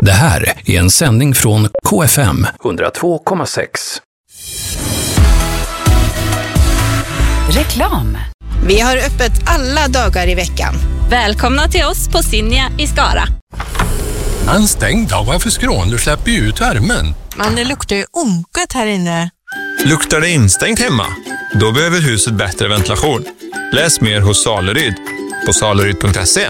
Det här är en sändning från KFM 102,6. Reklam. Vi har öppet alla dagar i veckan. Välkomna till oss på Sinja i Skara. En stängd dag, varför skrån? Du släpper ju ut värmen. Men det luktar ju onket här inne. Luktar det instängt hemma? Då behöver huset bättre ventilation. Läs mer hos Saleryd på saleryd.se.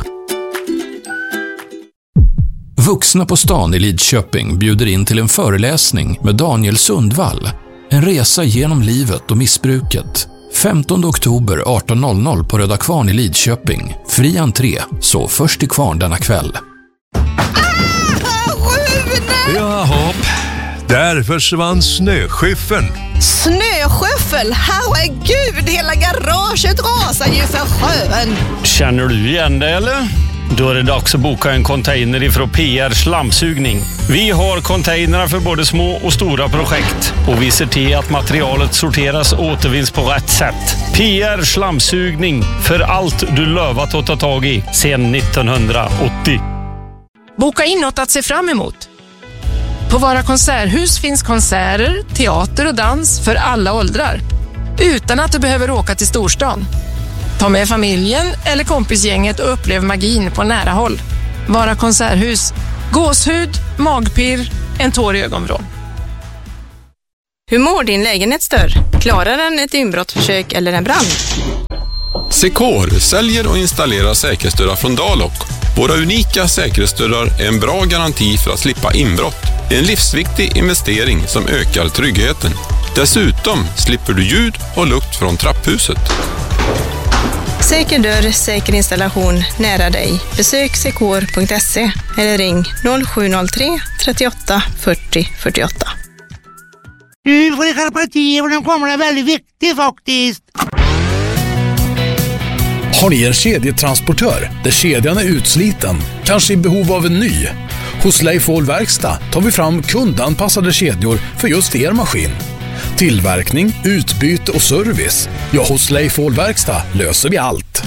Vuxna på stan i Lidköping bjuder in till en föreläsning med Daniel Sundvall. En resa genom livet och missbruket. 15 oktober 18.00 på Röda Kvarn i Lidköping. Fri entré, så först till kvarn denna kväll. Jaha, där försvann snöskyffeln. Snöskyffel? Herregud, hela garaget rasar ju för sjön. Känner du igen det eller? Då är det dags att boka en container ifrån PR Slamsugning. Vi har containrar för både små och stora projekt. Och vi ser till att materialet sorteras och återvinns på rätt sätt. PR Slamsugning, för allt du lovat att ta tag i sedan 1980. Boka in något att se fram emot. På Vara konserthus finns konserter, teater och dans för alla åldrar. Utan att du behöver åka till storstan. Ta med familjen eller kompisgänget och upplev magin på nära håll. Vara konserthus. Gåshud, magpirr, en tår i ögonvrån. Hur mår din lägenhetsdörr? Klarar den ett inbrottsförsök eller en brand? Secor säljer och installerar säkerhetsdörrar från Dalok. Våra unika säkerhetsdörrar är en bra garanti för att slippa inbrott. Det är en livsviktig investering som ökar tryggheten. Dessutom slipper du ljud och lukt från trapphuset. Säker dörr, säker installation nära dig. Besök secor.se eller ring 0703 38 40 48. Du får skärpa till för den kommer är väldigt viktig faktiskt. Har ni en kedjetransportör där kedjan är utsliten, kanske i behov av en ny? Hos Leif All Verkstad tar vi fram kundanpassade kedjor för just er maskin. Tillverkning, utbyte och service. Ja, hos Leif All Verkstad löser vi allt.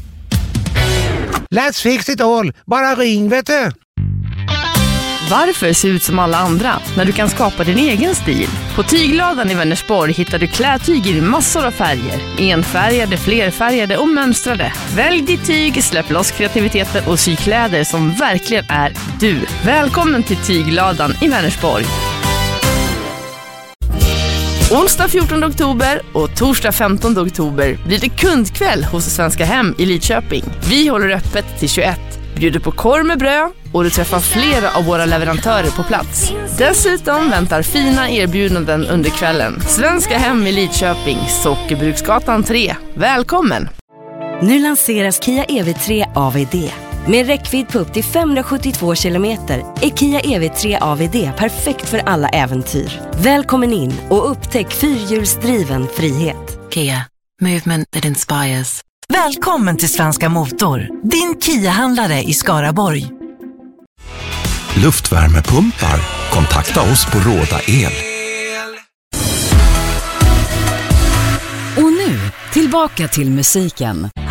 Let's fix it all. Bara ring, vet du. Varför se ut som alla andra när du kan skapa din egen stil? På Tygladan i Vänersborg hittar du klädtyg i massor av färger. Enfärgade, flerfärgade och mönstrade. Välj ditt tyg, släpp loss kreativiteten och sy kläder som verkligen är du. Välkommen till Tygladan i Vänersborg. Onsdag 14 oktober och torsdag 15 oktober blir det kundkväll hos Svenska Hem i Lidköping. Vi håller öppet till 21. Bjuder på korv med bröd och du träffar flera av våra leverantörer på plats. Dessutom väntar fina erbjudanden under kvällen. Svenska Hem i Lidköping, Sockerbruksgatan 3. Välkommen! Nu lanseras Kia EV3 AVD. Med räckvidd på upp till 572 kilometer är Kia EV3 AVD perfekt för alla äventyr. Välkommen in och upptäck fyrhjulsdriven frihet. Kia, movement that inspires. Välkommen till Svenska Motor, din Kia-handlare i Skaraborg. Luftvärmepumpar. Kontakta oss på Råda El. Och nu, tillbaka till musiken.